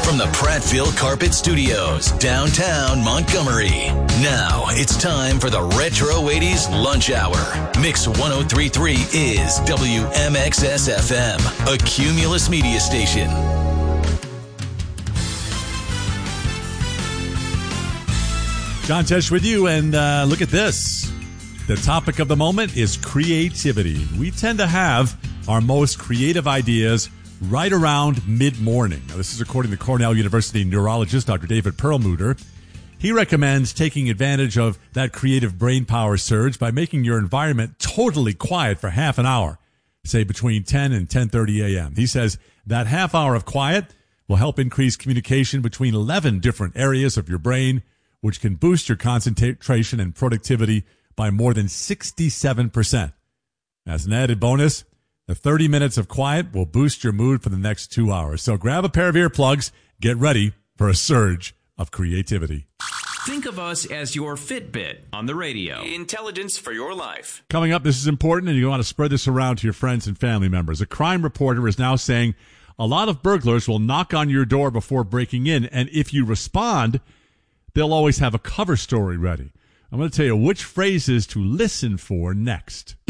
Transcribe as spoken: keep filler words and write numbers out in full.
from the Prattville Carpet Studios, downtown Montgomery. Now it's time for the Retro eighties Lunch Hour. Mix one oh three point three is W M X S F M, a Cumulus media station. John Tesh with you, and uh, look at this. The topic of the moment is creativity. We tend to have our most creative ideas right around mid-morning. Now, this is according to Cornell University neurologist Doctor David Perlmutter. He recommends taking advantage of that creative brain power surge by making your environment totally quiet for half an hour, say between ten and ten thirty a.m. He says that half hour of quiet will help increase communication between eleven different areas of your brain, which can boost your concentration and productivity by more than sixty-seven percent. As an added bonus, the thirty minutes of quiet will boost your mood for the next two hours. So grab a pair of earplugs, get ready for a surge of creativity. Think of us as your Fitbit on the radio. Intelligence for your life. Coming up, this is important, and you want to spread this around to your friends and family members. A crime reporter is now saying a lot of burglars will knock on your door before breaking in, and if you respond, they'll always have a cover story ready. I'm going to tell you which phrases to listen for next.